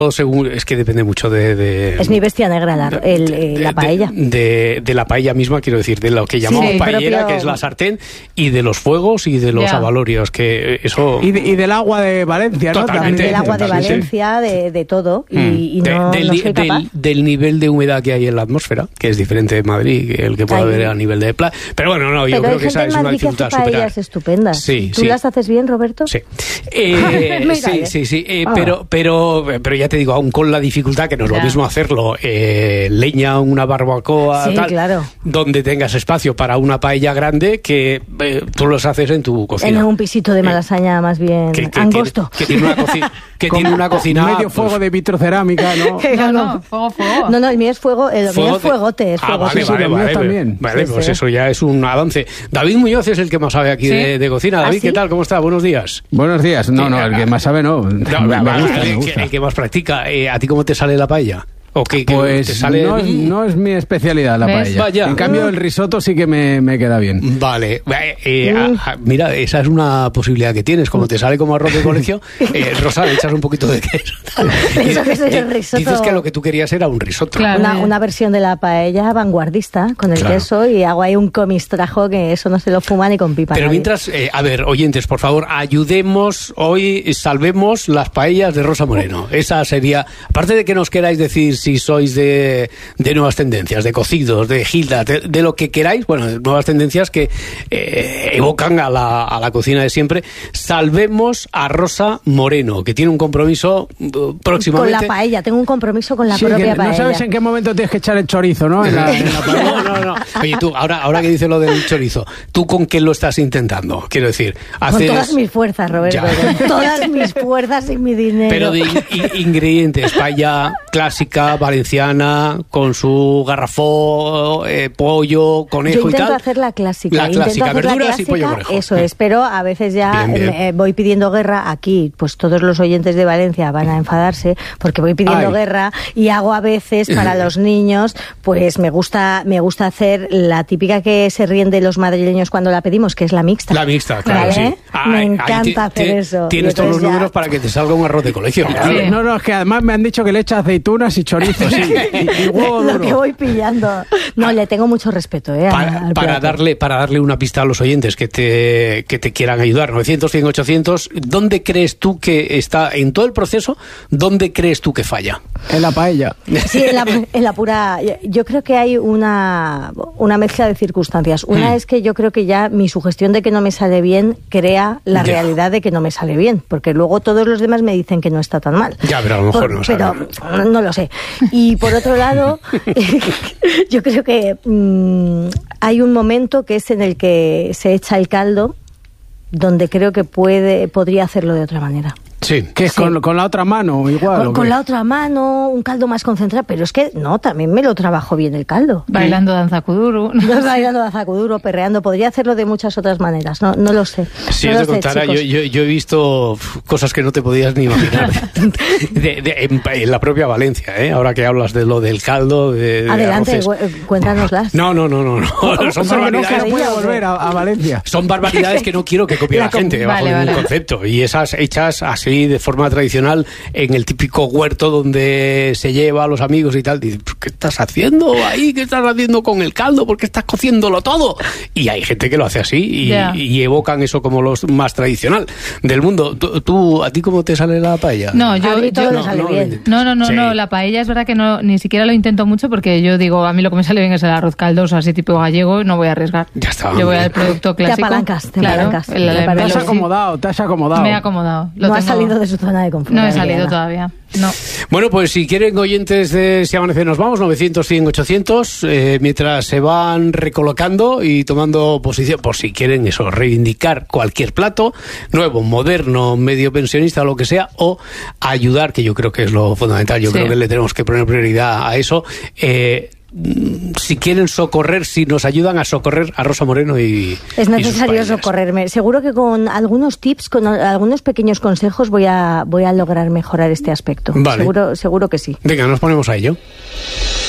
Según, es que depende mucho de es mi bestia negra la paella. De la paella misma, quiero decir, de lo que llamamos paellera, que es la sartén, y de los fuegos y de los abalorios, que eso... Y del agua de Valencia, ¿no? Totalmente. Del agua de Valencia, de todo, y no soy capaz. Del nivel de humedad que hay en la atmósfera, que es diferente de Madrid, que el que puede haber a nivel de playa. Pero bueno, no, yo creo que esa es una dificultad a superar. Paellas estupendas. Sí, ¿Tú las haces bien, Roberto? Sí. Sí. Pero ya te digo, aún con la dificultad, que no es lo mismo hacerlo leña, una barbacoa, tal, claro, donde tengas espacio para una paella grande, que tú los haces en tu cocina. En un pisito de Malasaña más bien angosto. Que tiene una cocina... Medio fuego de vitrocerámica, ¿no? No, fuego. No, el mío es fuego, el mío es fuegote. Vale, también. Vale, pues eso ya es un avance. David Muñoz es el que más sabe aquí de cocina. David, ¿qué tal? ¿Cómo está? Buenos días. Buenos días. No, el que más sabe no. Me gusta. El que más practica. ¿A ti cómo te sale la paella? Pues te sale... no es mi especialidad la paella. Vaya. En cambio el risotto sí que me queda bien. Vale. Mira, esa es una posibilidad que tienes. Como te sale como arroz de colegio, Rosa, le echas un poquito de queso. Pienso que es el risotto. Dices que lo que tú querías era un risotto. Claro. Una versión de la paella vanguardista con el queso, y hago ahí un comistrajo que eso no se lo fuma ni con pipa. Pero mientras, a ver, oyentes, por favor, ayudemos hoy, salvemos las paellas de Rosa Moreno. Esa sería, aparte de que nos queráis decir si sois de nuevas tendencias, de cocidos, de gilda, de lo que queráis, bueno, de nuevas tendencias que evocan a la cocina de siempre. Salvemos a Rosa Moreno, que tiene un compromiso próximamente. Con la paella, tengo un compromiso con la propia paella. No sabes en qué momento tienes que echar el chorizo, ¿no? En la paella. No. Oye, tú, ahora que dices lo del chorizo, ¿tú con qué lo estás intentando? Quiero decir, con todas mis fuerzas, Roberto, con todas mis fuerzas y mi dinero. Pero de ingredientes, paella clásica, valenciana, con su garrafón, pollo, conejo y tal. Yo intento hacer la clásica. Verduras y pollo conejo. Eso es, pero a veces ya bien. Voy pidiendo guerra aquí, pues todos los oyentes de Valencia van a enfadarse, porque voy pidiendo guerra, y hago a veces para los niños, pues me gusta hacer la típica que se ríen de los madrileños cuando la pedimos, que es la mixta. La mixta, claro, ¿vale? sí. Me encanta hacer eso. Tienes todos los números para que te salga un arroz de colegio. Claro. Sí. No, es que además me han dicho que le echa aceitunas y chorizo, y huevo duro. Lo que voy pillando. No, le tengo mucho respeto, para darle una pista a los oyentes que te quieran ayudar. 900, 100, 800. ¿Dónde crees tú que está, en todo el proceso, dónde crees tú que falla? En la paella. Sí, en la pura... Yo creo que hay una mezcla de circunstancias. Una es que yo creo que ya mi sugestión de que no me sale bien crea la realidad de que no me sale bien, porque luego todos los demás me dicen que no está tan mal. Ya, pero a lo mejor no sale. Pero no lo sé. Y por otro lado, yo creo que hay un momento que es en el que se echa el caldo, donde creo que podría hacerlo de otra manera. Sí. ¿Qué es con la otra mano igual? Con la otra mano, un caldo más concentrado, pero es que no, también me lo trabajo bien el caldo. Bailando danza kuduro. Bailando danza kuduro, perreando, podría hacerlo de muchas otras maneras, no lo sé. Si no yo te contara, yo he visto cosas que no te podías ni imaginar en la propia Valencia, ahora que hablas de lo del caldo. Adelante, cuéntanoslas. No. Son barbaridades. No voy a volver a Valencia. Son barbaridades que no quiero que copie la gente bajo ningún concepto. Y esas hechas así de forma tradicional en el típico huerto donde se lleva a los amigos y tal. Dices, ¿qué estás haciendo ahí? ¿Qué estás haciendo con el caldo? ¿Por qué estás cociéndolo todo? Y hay gente que lo hace así y evocan eso como lo más tradicional del mundo. ¿A ti cómo te sale la paella? No, yo no sale bien. No, la paella es verdad que ni siquiera lo intento mucho, porque yo digo, a mí lo que me sale bien es el arroz caldoso, así tipo gallego, no voy a arriesgar. Ya está. Yo voy al producto clásico. Te apalancas. Te has acomodado. Me he acomodado. No has salido de su zona de confort. No he salido todavía. No. Bueno, pues si quieren, oyentes de Si Amanece Nos Vamos, 900, 100, 800, mientras se van recolocando y tomando posición, por si quieren eso, reivindicar cualquier plato, nuevo, moderno, medio pensionista o lo que sea, o ayudar, que yo creo que es lo fundamental, creo que le tenemos que poner prioridad a eso. Si quieren socorrer, si nos ayudan a socorrer a Rosa Moreno es necesario socorrerme. Seguro que con algunos tips, con algunos pequeños consejos voy a lograr mejorar este aspecto. Vale. Seguro que sí. Venga, nos ponemos a ello.